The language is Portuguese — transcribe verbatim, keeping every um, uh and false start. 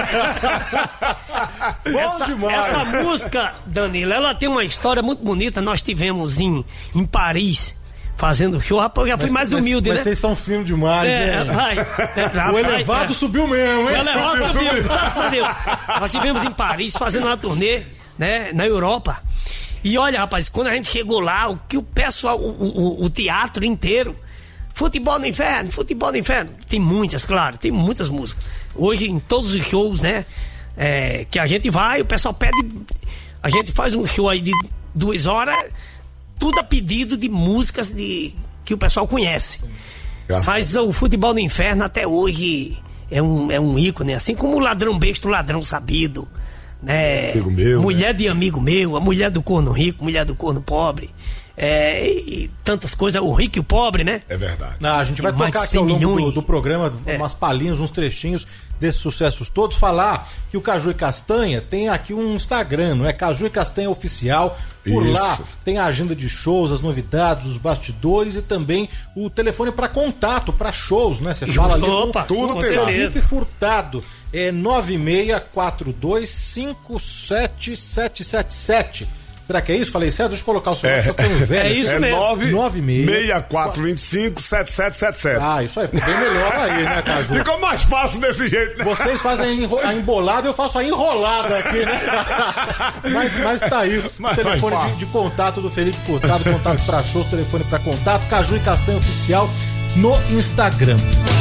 Bom essa, demais. Essa música, Danilo, ela tem uma história muito bonita. Nós tivemos em, em Paris fazendo show. Rapaz, eu já fui Mas- mais mas- humilde, mas né? vocês são fino demais, É, né? vai. É, rapaz, O elevado é. subiu mesmo, O hein? elevado subiu, graças a Deus. Nós estivemos em Paris fazendo uma turnê, né, na Europa. E olha, rapaz, quando a gente chegou lá, o que o pessoal, o, o, o teatro inteiro, futebol no inferno, futebol no inferno. Tem muitas, claro, tem muitas músicas. Hoje, em todos os shows, né, é, que a gente vai, o pessoal pede. A gente faz um show aí de duas horas, tudo a pedido de músicas de, que o pessoal conhece. Graças Mas o futebol no inferno até hoje é um, é um ícone, assim como o ladrão besta, o ladrão sabido, né? Amigo meu, mulher de amigo meu, a mulher do corno rico, mulher do corno pobre, é, e, e tantas coisas, o rico e o pobre, né? É verdade. Não, a gente vai Tem mais tocar de aqui ao cem longo do, milhões. do programa É. umas palhinhas, uns trechinhos desses sucessos todos. Falar que o Caju e Castanha tem aqui um Instagram, não é? Caju e Castanha Oficial. Por Isso. lá tem a agenda de shows, as novidades, os bastidores e também o telefone para contato, para shows, né? Você fala ali Opa, com, tudo com tem lá. Felipe Furtado. É nove seis quatro dois cinco sete sete sete sete. Será que é isso? Falei certo? Deixa eu colocar o celular, É. tô ficando velho. É isso É mesmo. nove seis seis quatro dois cinco sete sete sete sete. Ah, isso aí, ficou bem melhor aí, né, Caju? Ficou mais fácil desse jeito, né? Vocês fazem a enro- a embolada, eu faço a enrolada aqui, né? mas, mas tá aí o Mas telefone vai, de, de contato do Felipe Furtado, contato pra shows, telefone pra contato, Caju e Castanha Oficial no Instagram.